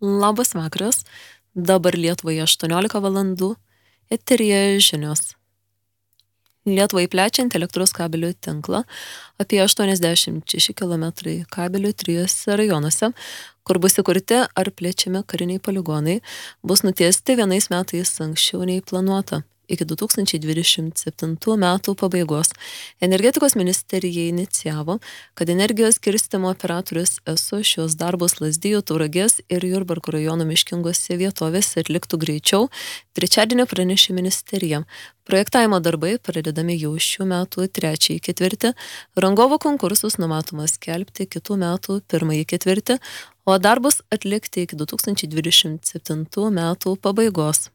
Labas vakaras. Dabar Lietuvoje 18 valandų. Eteryje žinios. Lietuvai plečiant elektros kabelių tinklą, apie 86 km kabelių 3 rajonuose, kur bus įkurti ar plečiami kariniai poligonai, bus nutiesti 1 metais anksčiau nei planuota. Iki 2027 metų pabaigos energetikos ministerija inicijavo, kad energijos skirstymo operatorius ESO šios darbus Lazdijų, Tauragės ir Jurbarko rajono miškingose vietovėse atliktų greičiau, trečiadienį pranešė ministerija. Projektavimo darbai pradedami jau šių metų 3.4, rangovo konkursus numatoma skelbti kitų metų 1.4, o darbus atlikti iki 2027 metų pabaigos.